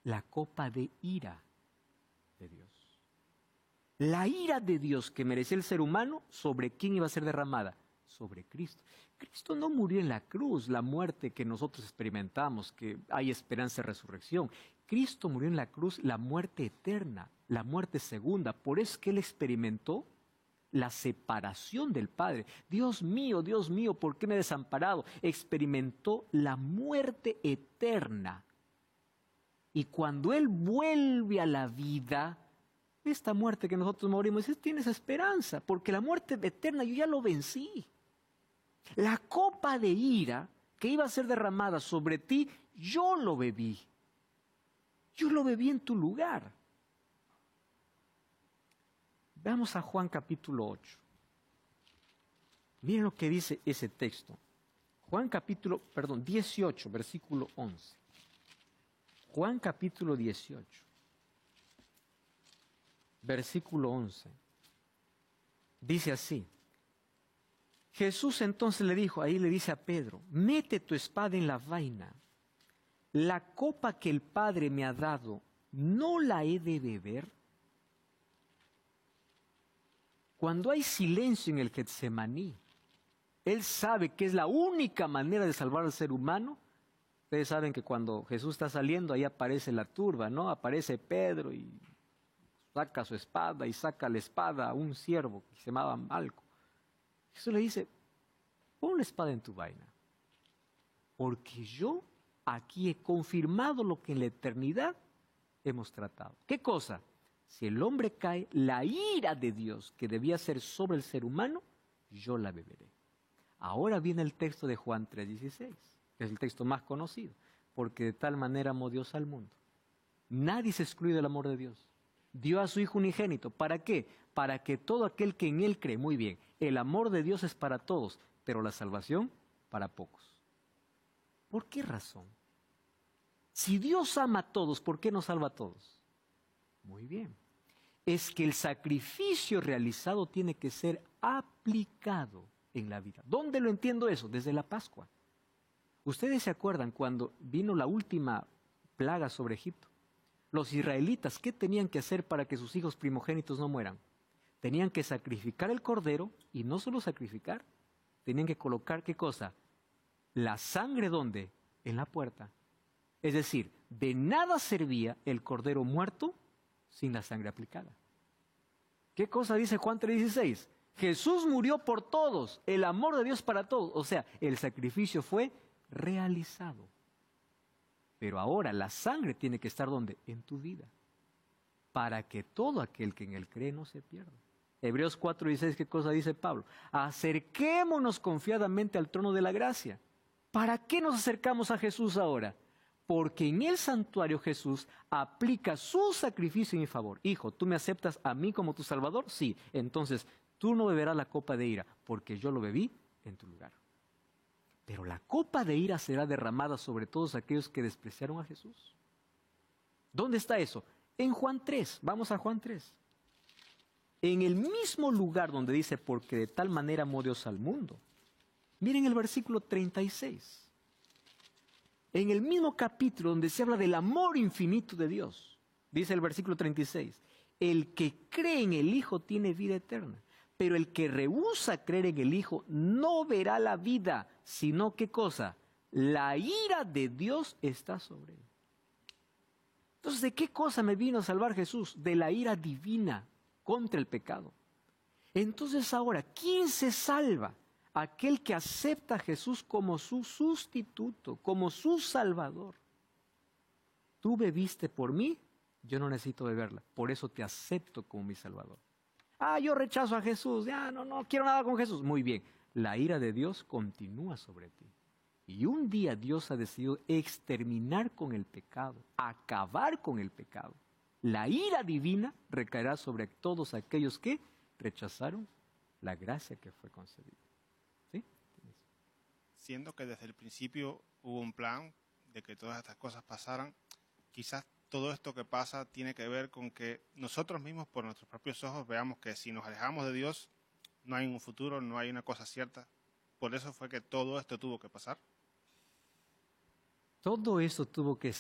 la copa de ira de Dios. La ira de Dios que merecía el ser humano, ¿sobre quién iba a ser derramada? Sobre Cristo. Cristo no murió en la cruz, la muerte que nosotros experimentamos, que hay esperanza de resurrección. Cristo murió en la cruz la muerte eterna, la muerte segunda. Por eso es que Él experimentó la separación del Padre. Dios mío, ¿por qué me he desamparado? Experimentó la muerte eterna. Y cuando Él vuelve a la vida, esta muerte que nosotros morimos, tienes esperanza, porque la muerte eterna yo ya lo vencí. La copa de ira que iba a ser derramada sobre ti, yo lo bebí. Yo lo bebí en tu lugar. Veamos a Juan capítulo 8. Miren lo que dice ese texto. Juan 18, versículo 11. Juan capítulo 18, versículo 11. Dice así. Jesús entonces le dijo, ahí le dice a Pedro, mete tu espada en la vaina. La copa que el Padre me ha dado, ¿no la he de beber? Cuando hay silencio en el Getsemaní, Él sabe que es la única manera de salvar al ser humano. Ustedes saben que cuando Jesús está saliendo, ahí aparece la turba, ¿no? Aparece Pedro y saca su espada y saca la espada a un siervo que se llamaba Malco. Jesús le dice, pon la espada en tu vaina, porque yo aquí he confirmado lo que en la eternidad hemos tratado. ¿Qué cosa? Si el hombre cae, la ira de Dios que debía ser sobre el ser humano, yo la beberé. Ahora viene el texto de Juan 3:16, que es el texto más conocido, porque de tal manera amó Dios al mundo. Nadie se excluye del amor de Dios. Dio a su Hijo unigénito. ¿Para qué? Para que todo aquel que en Él cree, muy bien, el amor de Dios es para todos, pero la salvación para pocos. ¿Por qué razón? Si Dios ama a todos, ¿por qué no salva a todos? Muy bien. Es que el sacrificio realizado tiene que ser aplicado en la vida. ¿Dónde lo entiendo eso? Desde la Pascua. Ustedes se acuerdan cuando vino la última plaga sobre Egipto. Los israelitas, ¿qué tenían que hacer para que sus hijos primogénitos no mueran? Tenían que sacrificar el cordero, y no solo sacrificar, tenían que colocar, ¿qué cosa? La sangre, ¿dónde? En la puerta. Es decir, de nada servía el cordero muerto sin la sangre aplicada. ¿Qué cosa dice Juan 3:16? Jesús murió por todos, el amor de Dios para todos. O sea, el sacrificio fue realizado. Pero ahora la sangre tiene que estar ¿dónde? En tu vida. Para que todo aquel que en Él cree no se pierda. Hebreos 4:16, ¿qué cosa dice Pablo? Acerquémonos confiadamente al trono de la gracia. ¿Para qué nos acercamos a Jesús ahora? Porque en el santuario Jesús aplica su sacrificio en mi favor. Hijo, ¿tú me aceptas a mí como tu Salvador? Sí. Entonces, tú no beberás la copa de ira, porque yo lo bebí en tu lugar. Pero la copa de ira será derramada sobre todos aquellos que despreciaron a Jesús. ¿Dónde está eso? En Juan 3. Vamos a Juan 3. En el mismo lugar donde dice, porque de tal manera amó Dios al mundo. Miren el versículo 36. En el mismo capítulo donde se habla del amor infinito de Dios, dice el versículo 36, el que cree en el Hijo tiene vida eterna, pero el que rehúsa creer en el Hijo no verá la vida, sino ¿qué cosa? La ira de Dios está sobre él. Entonces, ¿de qué cosa me vino a salvar Jesús? De la ira divina contra el pecado. Entonces ahora, ¿quién se salva? Aquel que acepta a Jesús como su sustituto, como su Salvador. Tú bebiste por mí, yo no necesito beberla, por eso te acepto como mi Salvador. Yo rechazo a Jesús, no quiero nada con Jesús. Muy bien, la ira de Dios continúa sobre ti. Y un día Dios ha decidido exterminar con el pecado, acabar con el pecado. La ira divina recaerá sobre todos aquellos que rechazaron la gracia que fue concedida. ¿Sí? Siendo que desde el principio hubo un plan de que todas estas cosas pasaran, quizás todo esto que pasa tiene que ver con que nosotros mismos por nuestros propios ojos veamos que si nos alejamos de Dios no hay un futuro, no hay una cosa cierta. Por eso fue que todo esto tuvo que pasar. Todo eso tuvo que